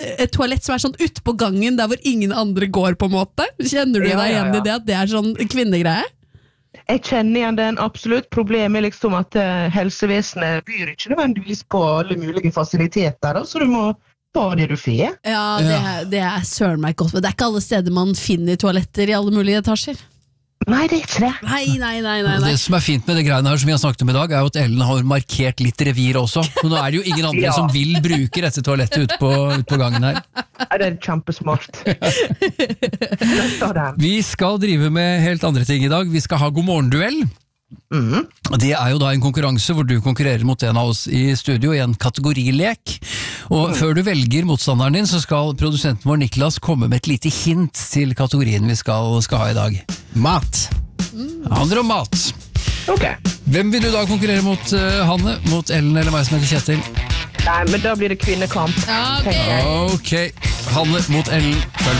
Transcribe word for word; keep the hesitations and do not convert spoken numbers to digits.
et toalett som er sånn ute på gangen, der hvor ingen andre går på en måte. Kjenner du Ja, deg ja, igjen ja. i det, at det er sånn kvinnegreie? Jeg kjenner igjen den absolutt. Problemet er liksom at eh, helsevesenet byr ikke nødvendigvis på alle mulige fasiliteter, da, så du må ta det du får. Ja, det, er- det er søren meg godt, men det er ikke alle steder man finner toaletter i alle mulige etasjer. Nei, det er ikke det. Nei, nei, nei, nei, Og nei. Det som er fint med det greiene her som vi har snakket om i dag, er jo at Ellen har markert litt revir også. Så nå er det jo ingen andre Ja. som vil bruke dette toalettet ute på, ut på gangen her. Nei, det er kjempesmart. Støtter den. Vi skal drive med helt andre ting i dag. Vi skal ha god morgen-duell. Mhm. Det er jo da en konkurranse hvor du konkurrerer mot en av oss i studio i en kategorilek. Og før du velger motstanderen din, så skal produsenten vår Niklas komme med et lite hint til kategorien vi skal, skal ha i dag. Mat. Det handler om mat. Ok. Hvem vil du da konkurrere mot, uh, Hanne? Mot Ellen eller meg som heter Kjetil? Nei, men da blir det kvinnekamp. Ja, ok. tenker jeg. Ok, Hanne mot Ellen. Følg